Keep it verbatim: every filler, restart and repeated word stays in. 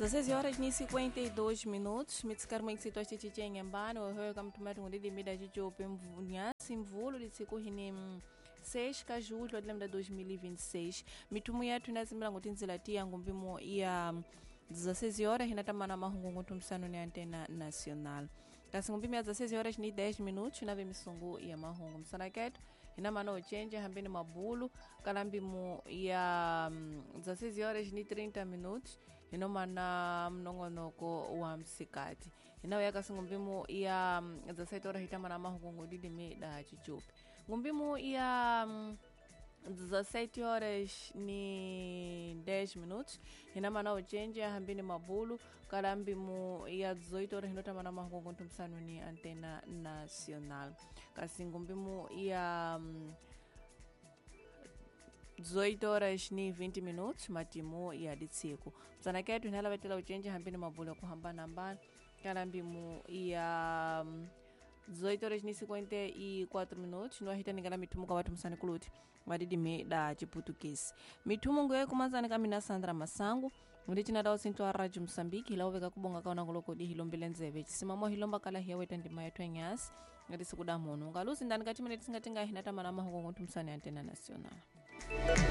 dezesseis horas e cinquenta e dois minutos. Mitsikar mwingi sito chichiche nyambani wahoyo kama tumatu ngudidi mida chichope mvunyasi mvulu lisiku hini seis ka julho de dois mil e vinte e seis. Mitumu yetu inazimila ngutinzila tia ngumbimo ya dezesseis horas hinatamana mahungu ngutumsano ni Antena Nacional. Kasi ngumbimo ya dezesseis horas ni dez minutos inave misungu ya mahungu msana ketu inamana ochenje hambini mabulu kalambimu ya dezesseis horas ni trinta minutos inomana mnongonoko wa msikati inawe yakasi ngumbimu ya dezessete horas hitamana mahungu ngudidi mida chichupi ngumbimu ya dezessete horas ni dez minutos inamana ochenje hambini mabulu kalambimu ya dezoito horas hinotamana mahungu ngutumsano ni Antena Nacional kasi ngumbimu ya dezoito horas ni vinte minutos matimu ya ditsiku msana ketu inhala wetela uchenje hambini mabulu ya kuhambana mbana kalambimu ya dezoito horas ni cinquenta e quatro minutos no ahita ningala mitumu kwa watu msani kuluti wadidi me da chiputukisi mitumu ngoye kumanzani kamina Sandra Masangu ndi china dawo sinto araji Msambiki ila uveka kubonga kaona kuloko di hilombele nzeve chisimamo hilomba kala hiya weta ndima yetu enyasi ngati sikuda mono ngalusi ndani kachimene tisingatinga hinata manama hongo ntumsani Antena Nacional.